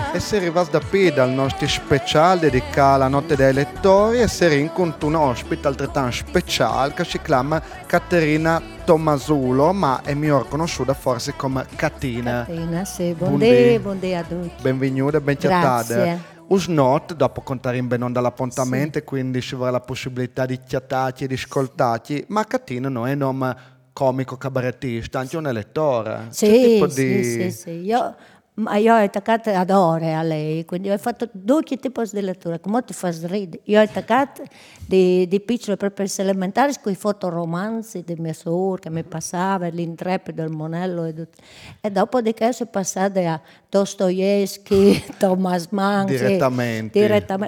E se arrivas da qui dal nostro speciale dedicato alla notte dei lettori e si rincontra un ospite altrettanto speciale che si chiama Caterina Tomasulo, ma è miglior conosciuta forse come Catina. Catina, sì, Buondì. buondì a tutti. Benvenuta, ben chattata. Grazie. Usnot, dopo contare in benon dall'appuntamento, sì. Quindi ci vorrà la possibilità di chattarci e di ascoltarci, ma Catina non è un nome comico cabarettista, anche un lettore. Sì, sì. Io ho attaccato adore a lei, quindi ho fatto due tipi di lettura, come ti fa ridere. Io ho attaccato di piccole proprio elementari con i fotoromanzi di mia sorella che mi passava, l'intrepido, il monello e dopodiché sono passate a Dostoevsky, Thomas Mann. Direttamente.